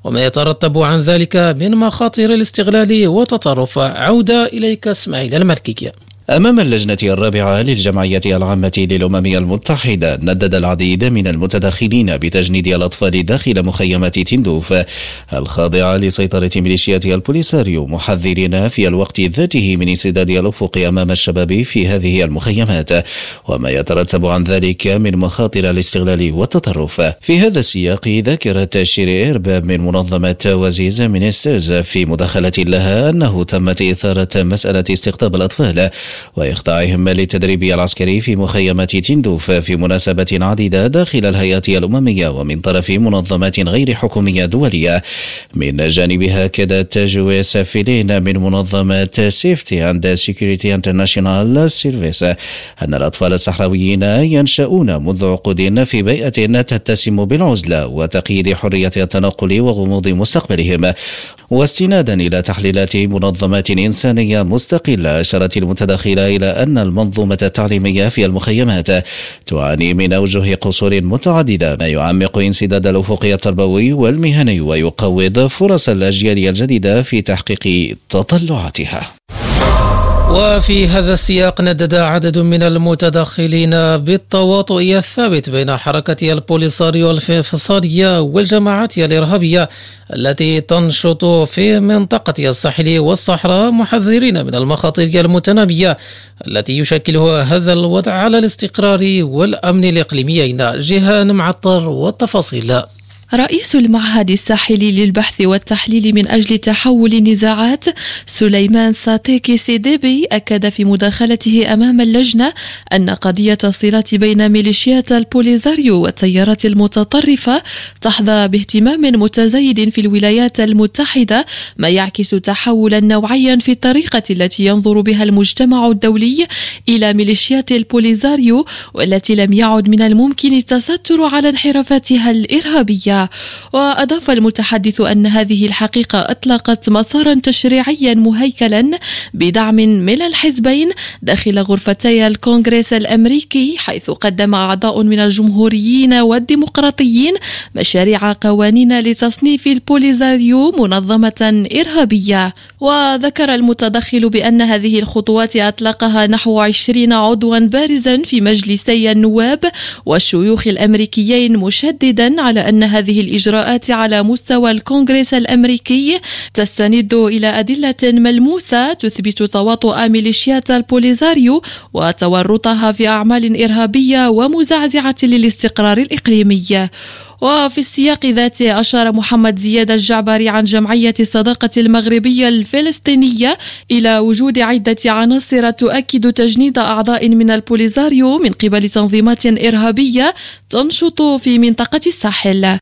وما يترتب عن ذلك من مخاطر الاستغلال والتطرف. عودة إليك إسماعيل الملكي. أمام اللجنة الرابعة للجمعية العامة للأمم المتحدة ندد العديد من المتدخلين بتجنيد الأطفال داخل مخيمات تندوف الخاضعة لسيطرة ميليشيات البوليساريو، محذرين في الوقت ذاته من انسداد الأفق أمام الشباب في هذه المخيمات وما يترتب عن ذلك من مخاطر الاستغلال والتطرف. في هذا السياق ذكرت شيري إرباب من منظمة وزيز مينسترز في مداخلة لها أنه تمت إثارة مسألة استقطاب الأطفال وإخضاعهم للتدريب العسكري في مخيمات تندوف في مناسبات عديدة داخل الهيئات الأممية ومن طرف منظمات غير حكومية دولية. من جانبها كادت جويس فيلين من منظمة سيفتي أند سيكوريتي انترناشونال سيرفيس أن الأطفال الصحراويين ينشأون منذ عقود في بيئة تتسم بالعزلة وتقييد حرية التنقل وغموض مستقبلهم. واستنادا إلى تحليلات منظمات إنسانية مستقلة أشارت المتداخلة إلى أن المنظومة التعليمية في المخيمات تعاني من أوجه قصور متعددة ما يعمق انسداد الأفق التربوي والمهني ويقوض فرص الأجيال الجديدة في تحقيق تطلعاتها. وفي هذا السياق ندد عدد من المتدخلين بالتواطؤ الثابت بين حركة البوليساريو الانفصالية والجماعات الإرهابية التي تنشط في منطقة الساحل والصحراء، محذرين من المخاطر المتنامية التي يشكلها هذا الوضع على الاستقرار والأمن الإقليميين. جيهان معطر والتفاصيل. رئيس المعهد الساحلي للبحث والتحليل من أجل تحول النزاعات سليمان ساتيكي سيديبي أكد في مداخلته أمام اللجنة أن قضية الصلات بين ميليشيات البوليساريو والتيارات المتطرفة تحظى باهتمام متزايد في الولايات المتحدة، ما يعكس تحولا نوعيا في الطريقة التي ينظر بها المجتمع الدولي إلى ميليشيات البوليساريو، والتي لم يعد من الممكن التستر على انحرافاتها الإرهابية. وأضاف المتحدث أن هذه الحقيقة أطلقت مسارا تشريعيا مهيكلا بدعم من الحزبين داخل غرفتي الكونغرس الأمريكي، حيث قدم أعضاء من الجمهوريين والديمقراطيين مشاريع قوانين لتصنيف البوليساريو منظمة إرهابية. وذكر المتدخل بأن هذه الخطوات أطلقها نحو 20 عضوا بارزا في مجلسي النواب والشيوخ الأمريكيين، مشددا على أن هذه الإجراءات على مستوى الكونغرس الأمريكي تستند إلى أدلة ملموسة تثبت تواطؤ ميليشيات البوليساريو وتورطها في أعمال إرهابية ومزعزعة للاستقرار الإقليمي. وفي السياق ذاته أشار محمد زياد الجعبري عن جمعية الصداقة المغربية الفلسطينية إلى وجود عدة عناصر تؤكد تجنيد أعضاء من البوليساريو من قبل تنظيمات إرهابية تنشط في منطقة الساحل.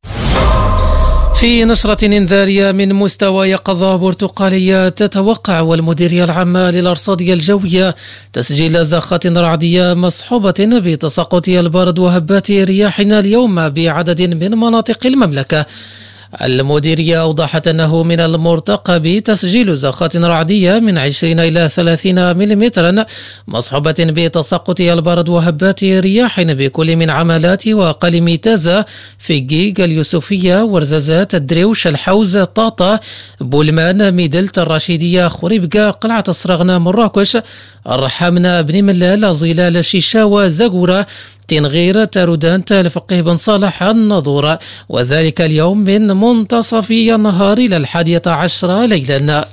في نشرة إنذارية من مستوى يقظة برتقالية تتوقع والمديرية العامة للأرصاد الجوية تسجيل زخات رعدية مصحوبة بتساقط البرد وهبات رياح اليوم بعدد من مناطق المملكة. المديرية أوضحت أنه من المرتقب تسجيل زخات رعدية من 20 إلى 30 ملم مصحوبة بتساقط البرد وهبات رياح بكل من عمالات وقلم تازة، فيجيج، اليوسفية، ورزازات، الدريوش، الحوز، طاطا، بولمان، ميدلت، الرشيدية، خريبكا، قلعة الصرغنة، مراكش، الرحامنة، بن ملال، ظلال، شيشاوة، زغورة، تنغير، تارودانت، الفقيه بن صالح، النضور، وذلك اليوم من منتصف النهار إلى 11 ليلا.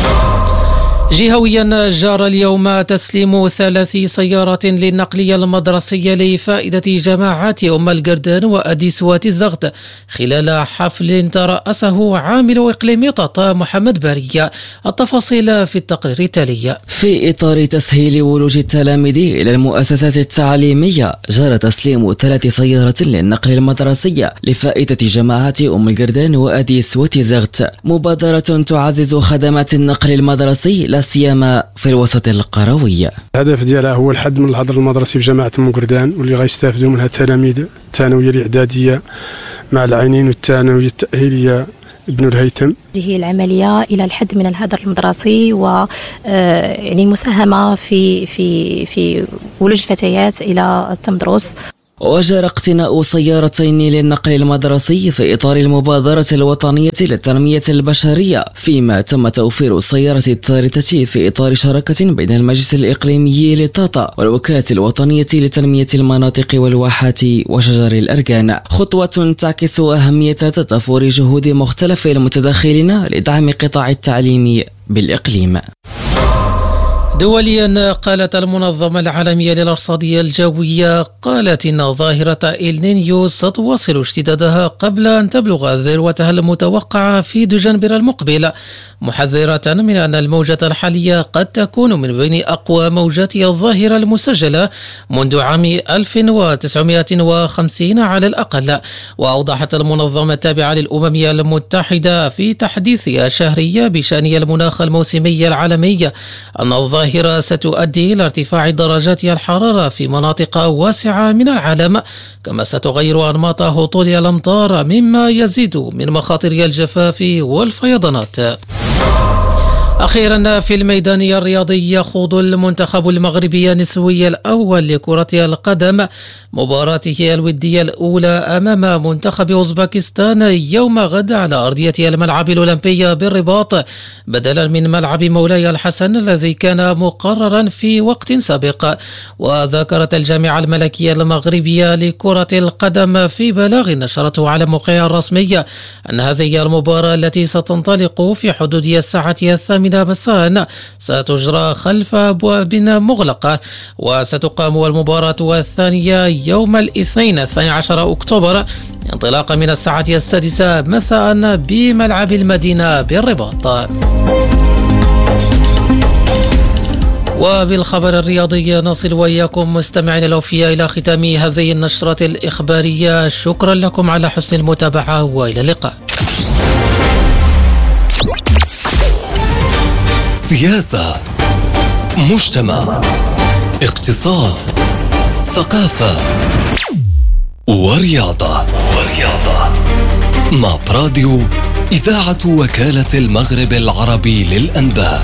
جهويا جار اليوم تسليم 3 سيارات للنقل المدرسي لفائدة جماعات أم القردان وأديسوات الزغد خلال حفل ترأسه عامل إقليم طاطا محمد بارية. التفاصيل في التقرير التالي. في إطار تسهيل ولوج التلاميذ إلى المؤسسات التعليمية جرى تسليم 3 سيارات للنقل المدرسي لفائدة جماعات أم القردان وأديسوات الزغد، مبادرة تعزز خدمات النقل المدرسي لا سيما في الوسط القروي. الهدف ديالها هو الحد من الحظر المدرسي في جماعة أم قردان، واللي غيستافدوا منها التلاميذ الثانوية الإعدادية مع العينين والثانوية التأهيلية ابن الهيثم. هذه العملية إلى الحد من الهدر المدرسي و يعني المساهمة في ولوج الفتيات إلى التمدرس. وجرى اقتناء سيارتين للنقل المدرسي في إطار المبادرة الوطنية للتنمية البشرية، فيما تم توفير السيارة الثالثة في إطار شراكة بين المجلس الإقليمي للطاطا والوكالة الوطنية لتنمية المناطق والواحات وشجر الأركان، خطوة تعكس أهمية تضافر جهود مختلف المتداخلين لدعم قطاع التعليم بالإقليم. دوليا، قالت المنظمة العالمية للأرصادية الجوية إن ظاهرة إل-نينيو ستواصل اشتدادها قبل أن تبلغ ذروتها المتوقعة في دجنبر المقبل، محذرة من أن الموجة الحالية قد تكون من بين أقوى موجات الظاهرة المسجلة منذ عام 1950 على الأقل. وأوضحت المنظمة التابعة للأمم المتحدة في تحديثها الشهري بشأن المناخ الموسمي العالمي أن الظاهرة ستؤدي إلى ارتفاع درجات الحرارة في مناطق واسعة من العالم، كما ستغير أنماط هطول الأمطار مما يزيد من مخاطر الجفاف والفيضانات. أخيرا، في الميدان الرياضي يخوض المنتخب المغربي النسوي الأول لكرة القدم مباراته الودية الأولى أمام منتخب أوزبكستان يوم غد على أرضية الملعب الأولمبي بالرباط، بدلا من ملعب مولاي الحسن الذي كان مقررا في وقت سابق. وذكرت الجامعة الملكية المغربية لكرة القدم في بلاغ نشرته على موقعها الرسمي أن هذه المباراة التي ستنطلق في حدود الساعة 8 مساء ستجرى خلف أبواب مغلقة، وستقام المباراة الثانية يوم الاثنين 12 أكتوبر انطلاقا من الساعة 6 مساء بملعب المدينة بالرباط. وبالخبر الرياضي نصل وإياكم مستمعين الأوفياء إلى ختام هذه النشرة الإخبارية. شكرا لكم على حسن المتابعة وإلى اللقاء. سياسة، مجتمع، اقتصاد، ثقافة ورياضة. مع راديو إذاعة وكالة المغرب العربي للأنباء.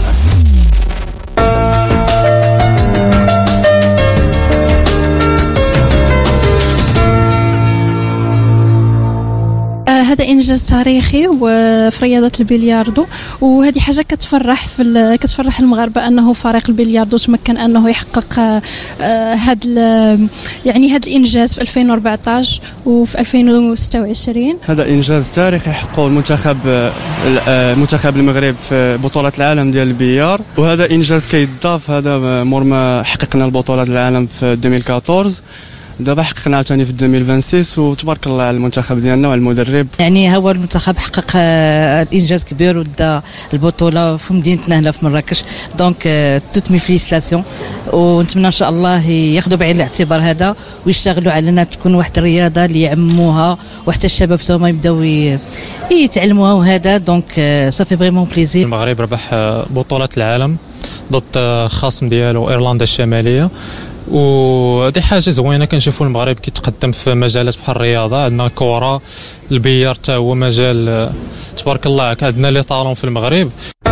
هذا إنجاز تاريخي وفي رياضة البلياردو، وهذه حاجة كتفرح المغاربة أنه فريق البلياردو تمكن أنه يحقق هذا الإنجاز في 2014 وفي 2026. هذا إنجاز تاريخي حققه المنتخب المغرب في بطولة العالم ديال البليار، وهذا إنجاز كيضاف هذا مور ما حققنا البطولات العالم في 2014. دابا حققنا عاوتاني في 2026 وتبارك الله على المنتخب ديالنا وعلى المدرب. هو المنتخب حقق انجاز كبير ودا البطوله في مدينتنا هنا في مراكش، دونك توت مي فيليسيتاسيون، ونتمنى ان شاء الله ياخذوا بعين الاعتبار هذا ويشتغلوا على انها تكون واحد الرياضه اللي يعموها وحتى الشباب تما يبداو يتعلموها، وهذا دونك صافي فريمون بليزير. المغرب ربح بطوله العالم ضد خصم ديالو ايرلندا الشماليه، وهذه حاجه زوينه. كنشوفوا المغرب كيتقدم في مجالات بحال الرياضه، عندنا الكره، البيار حتى هو مجال تبارك الله عندنا لي طالون في المغرب.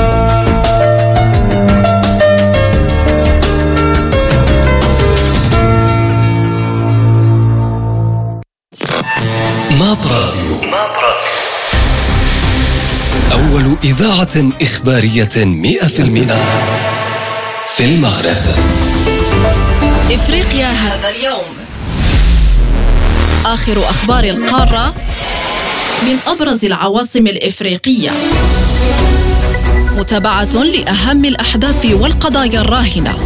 ماب راديو، أول إذاعة إخبارية 100% في المغرب. إفريقيا هذا اليوم، آخر أخبار القارة من أبرز العواصم الإفريقية، متابعة لأهم الأحداث والقضايا الراهنة.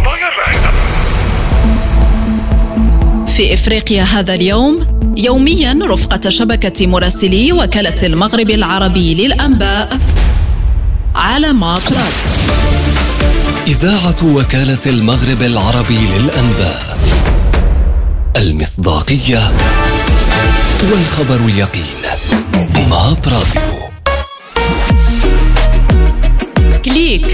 في إفريقيا هذا اليوم يوميا رفقة شبكة مراسلي وكالة المغرب العربي للأنباء على ماب راديو. إذاعة وكالة المغرب العربي للأنباء، المصداقية والخبر اليقين. ماب راديو. كليك،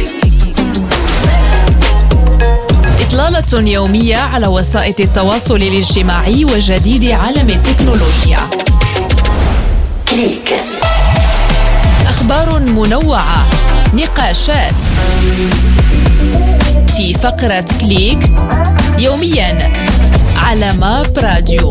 إطلالة يومية على وسائل التواصل الاجتماعي وجديد عالم التكنولوجيا. كليك، أخبار منوعة نقاشات في فقرة كليك يوميا على ماب راديو.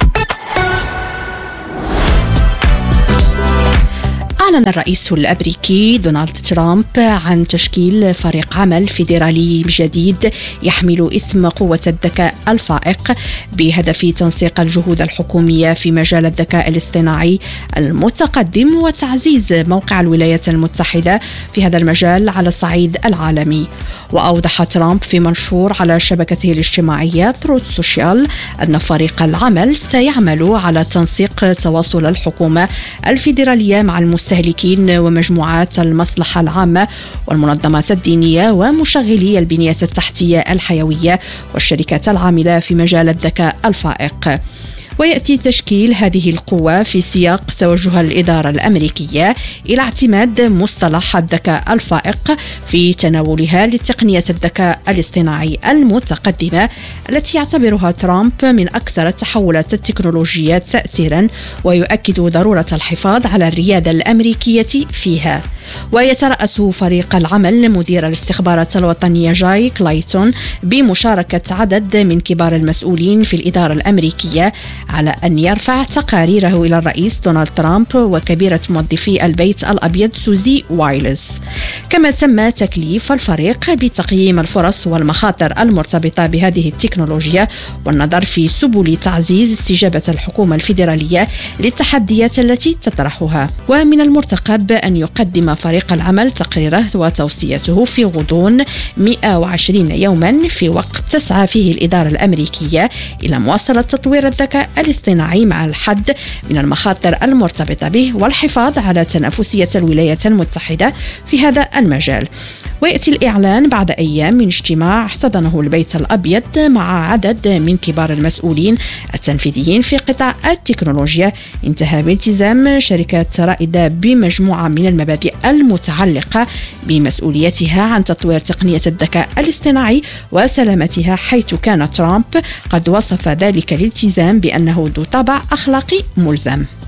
أعلن الرئيس الأمريكي دونالد ترامب عن تشكيل فريق عمل فيدرالي جديد يحمل اسم قوة الذكاء الفائق بهدف تنسيق الجهود الحكومية في مجال الذكاء الاصطناعي المتقدم وتعزيز موقع الولايات المتحدة في هذا المجال على الصعيد العالمي. وأوضح ترامب في منشور على شبكته الاجتماعية تروث سوشيال أن فريق العمل سيعمل على تنسيق تواصل الحكومة الفيدرالية مع المستهلكين ومجموعات المصلحة العامة والمنظمات الدينية ومشغلي البنية التحتية الحيوية والشركات العاملة في مجال الذكاء الفائق. ويأتي تشكيل هذه القوة في سياق توجه الإدارة الأمريكية إلى اعتماد مصطلح الذكاء الفائق في تناولها لتقنية الذكاء الاصطناعي المتقدمة التي يعتبرها ترامب من أكثر التحولات التكنولوجية تأثيرا، ويؤكد ضرورة الحفاظ على الريادة الأمريكية فيها. ويترأس فريق العمل مدير الاستخبارات الوطنية جاي كلايتون بمشاركة عدد من كبار المسؤولين في الإدارة الأمريكية على أن يرفع تقاريره إلى الرئيس دونالد ترامب وكبيرة موظفي البيت الأبيض سوزي وايلز. كما تم تكليف الفريق بتقييم الفرص والمخاطر المرتبطة بهذه التكنولوجيا والنظر في سبل تعزيز استجابة الحكومة الفيدرالية للتحديات التي تطرحها. ومن المرتقب أن يقدم فريق العمل تقريره وتوصيته في غضون 120 يوما في وقت تسعى فيه الإدارة الأمريكية إلى مواصلة تطوير الذكاء الاصطناعي مع الحد من المخاطر المرتبطة به والحفاظ على تنافسية الولايات المتحدة في هذا المجال. ويأتي الإعلان بعد أيام من اجتماع احتضنه البيت الأبيض مع عدد من كبار المسؤولين التنفيذيين في قطاع التكنولوجيا انتهى بالتزام شركات رائدة بمجموعة من المبادئ المتعلقة بمسؤوليتها عن تطوير تقنية الذكاء الاصطناعي وسلامتها، حيث كان ترامب قد وصف ذلك الالتزام بأنه ذو طابع أخلاقي ملزم.